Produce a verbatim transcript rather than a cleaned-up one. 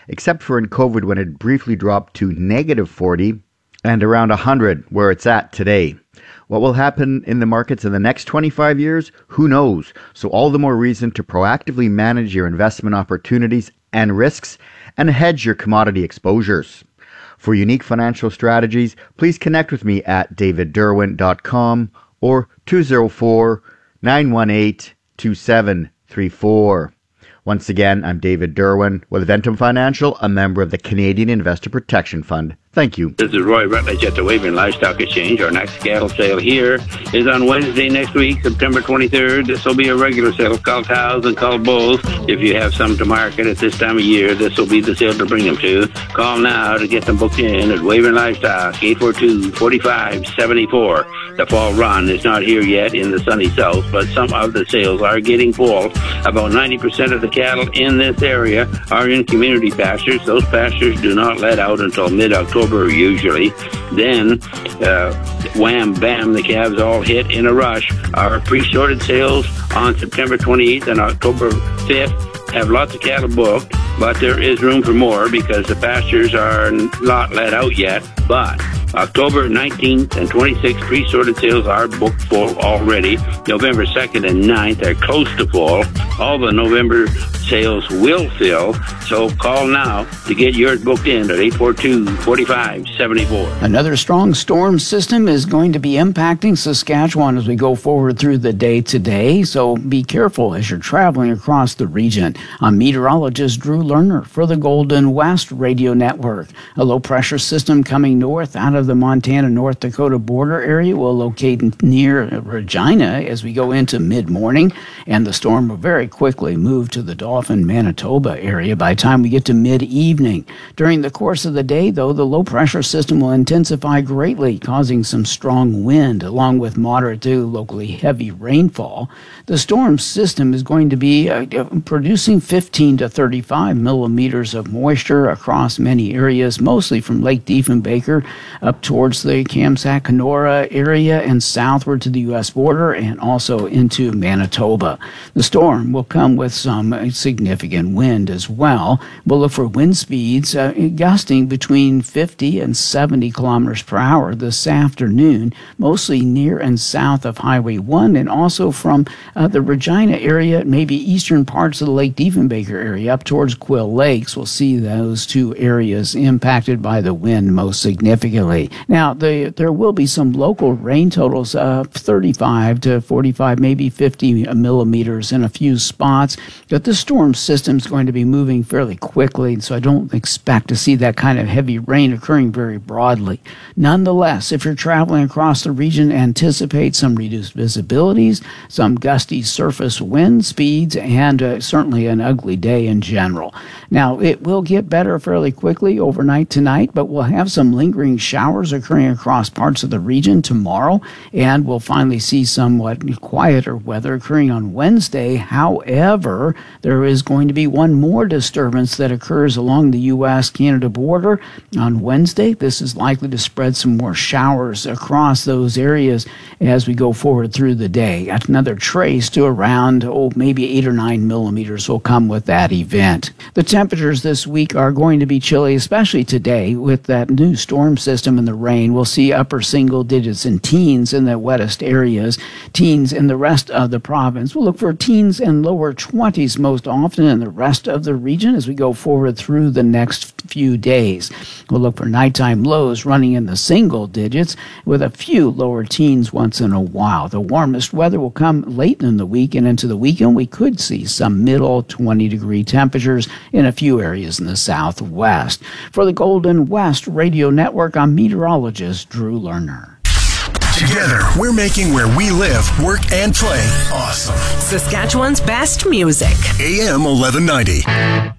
except for in COVID when it briefly dropped to negative forty and around one hundred where it's at today. What will happen in the markets in the next twenty-five years? Who knows? So all the more reason to proactively manage your investment opportunities and risks and hedge your commodity exposures. For unique financial strategies, please connect with me at david derwin dot com or two oh four, nine one eight, two seven three four. Once again, I'm David Derwin with Ventum Financial, a member of the Canadian Investor Protection Fund. Thank you. This is Roy Rutledge at the Weyburn Livestock Exchange. Our next cattle sale here is on Wednesday next week, September twenty-third. This will be a regular sale of cull cows and cull bulls. If you have some to market at this time of year, this will be the sale to bring them to. Call now to get them booked in at Weyburn Livestock, eight four two, four five seven four. The fall run is not here yet in the sunny south, but some of the sales are getting full. About ninety percent of the cattle in this area are in community pastures. Those pastures do not let out until mid-October usually. Then, uh, wham, bam, the calves all hit in a rush. Our pre-sorted sales on September twenty-eighth and October fifth have lots of cattle booked, but there is room for more because the pastures are not let out yet. But October nineteenth and twenty-sixth pre-sorted sales are booked full already. November second and ninth are close to full. All the November sales will fill, so call now to get yours booked in at eight four two, four five seven four. Another strong storm system is going to be impacting Saskatchewan as we go forward through the day today, so be careful as you're traveling across the region. I'm meteorologist Drew Lerner for the Golden West Radio Network. A low-pressure system coming north out of the Montana-North Dakota border area will locate near Regina as we go into mid-morning, and the storm will very quickly move to the Dauphin, Manitoba area by the time we get to mid-evening. During the course of the day, though, the low-pressure system will intensify greatly, causing some strong wind along with moderate to locally heavy rainfall. The storm system is going to be uh, producing fifteen to thirty-five millimeters of moisture across many areas, mostly from Lake Diefenbaker up towards the Kamsack-Kenora area and southward to the U S border and also into Manitoba. The storm will come with some significant wind as well. We'll look for wind speeds uh, gusting between fifty and seventy kilometers per hour this afternoon, mostly near and south of Highway one and also from uh, the Regina area, maybe eastern parts of the Lake Diefenbaker area up towards Quill Lakes. We'll see those two areas impacted by the wind most significantly. Now, the, there will be some local rain totals of thirty-five to forty-five, maybe fifty millimeters in a few spots, but the storm system is going to be moving fairly quickly, so I don't expect to see that kind of heavy rain occurring very broadly. Nonetheless, if you're traveling across the region, anticipate some reduced visibilities, some gusty surface wind speeds, and uh, certainly an ugly day in general. Now, it will get better fairly quickly overnight tonight, but we'll have some lingering showers occurring across parts of the region tomorrow, and we'll finally see somewhat quieter weather occurring on Wednesday. However, there is going to be one more disturbance that occurs along the U S Canada border on Wednesday. This is likely to spread some more showers across those areas as we go forward through the day. Another trace to around, oh, maybe eight or nine millimeters will come with that event. The temperatures this week are going to be chilly, especially today with that new storm system and the rain. We'll see upper single digits and teens in the wettest areas, teens in the rest of the province. We'll look for teens and lower twenties most often in the rest of the region as we go forward through the next few days. We'll look for nighttime lows running in the single digits with a few lower teens once in a while. The warmest weather will come late in the week, and into the weekend we could see some middle twenty degree temperatures in a few areas in the southwest. For the Golden West Radio Network, I'm meteorologist Drew Lerner. Together, we're making where we live, work, and play awesome. Saskatchewan's best music. A M eleven ninety.